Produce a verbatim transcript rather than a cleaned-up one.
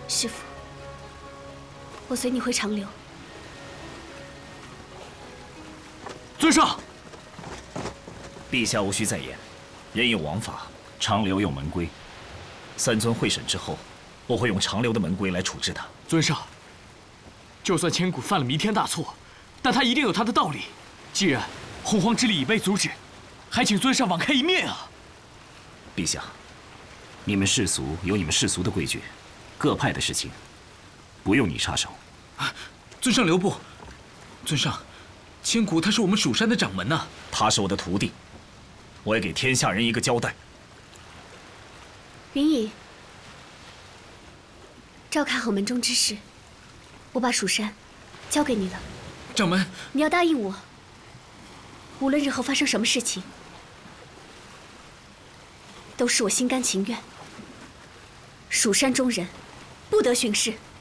师父，我随你回长留。 尊上， 陛下无需再言，人有王法，长留有门规。三尊会审之后，我会用长留的门规来处置他。 尊上，就算千古犯了弥天大错，但他一定有他的道理。既然洪荒之力已被阻止，还请尊上网开一面啊！ 陛下，你们世俗有你们世俗的规矩，各派的事情，不用你插手。 啊，尊上留步！尊上，千古他是我们蜀山的掌门呐、啊， 他是我的徒弟，我要给天下人一个交代。 云隐，照看好门中之事，我把蜀山交给你了。 掌门， 你要答应我，无论日后发生什么事情，都是我心甘情愿。蜀山中人不得徇事。